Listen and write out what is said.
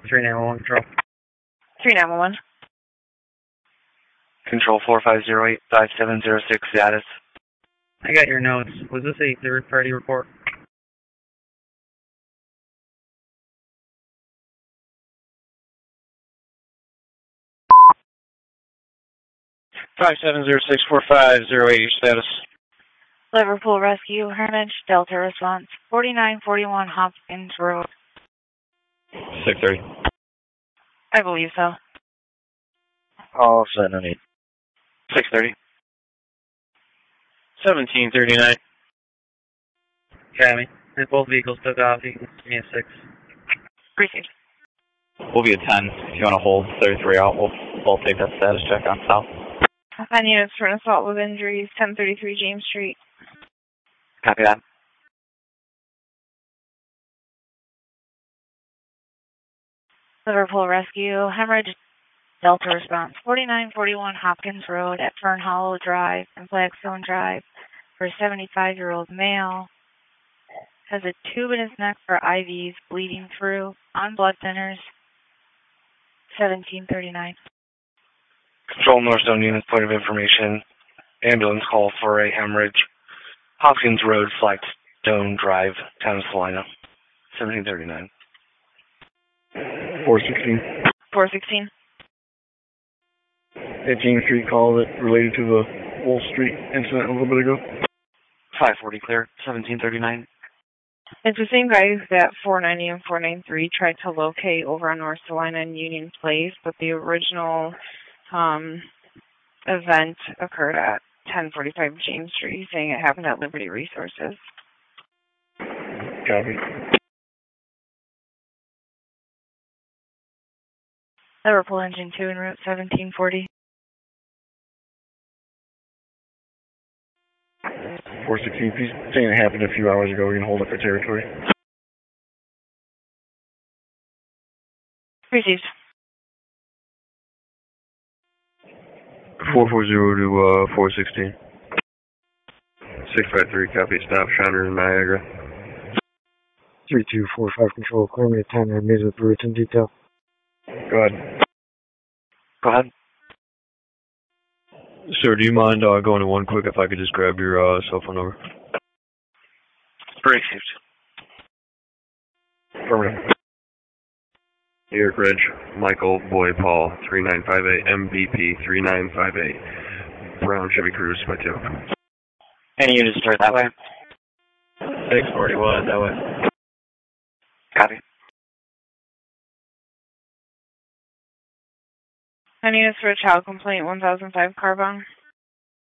3911 control. 3911. Control 4508-5706 status. I got your notes. Was this a third-party report? Status. Liverpool Rescue, Hermitage, Delta Response, 4941 Hopkins Road. 630. I believe so. All set, no need. 630. 1739. Academy. If both vehicles took off, you can give me a 6. Received. We'll be a 10. If you want to hold 33 out, we'll take that status check on south. 10 units for an assault with injuries, 1033 James Street. Copy that. Liverpool Rescue, Hemorrhage, Delta Response, 4941 Hopkins Road at Fern Hollow Drive and Blackstone Drive for a 75-year-old male. Has a tube in his neck for IVs, bleeding through, on blood thinners, 1739. Control Northstone unit, point of information. Ambulance call for a hemorrhage. Hopkins Road, Blackstone Drive, Town of Salina. 1739. 416. 416. At James Street call that related to the Wolf Street incident a little bit ago. 540 clear. 1739. It's the same guys that 490 and 493 tried to locate over on North Salina and Union Place, but the original event occurred at 1045 James Street, saying it happened at Liberty Resources. Copy. Liverpool Engine 2 en route 1740. 416, if he's saying it happened a few hours ago, we can hold up our territory. Received. 440 to 416. 653, copy, stop, Shiner in Niagara. 3245 control, clear me at 10, and meet with Brewerton detail. Go ahead. Go ahead. Sir, do you mind going to one quick if I could just grab your cell phone number? Received. Affirmative. New York Ridge, Michael Boy Paul, 3958, MVP 3958. Brown Chevy Cruise by 2. Any units start that way? 641 that way. Copy. Any units for a child complaint 1005 Carbon.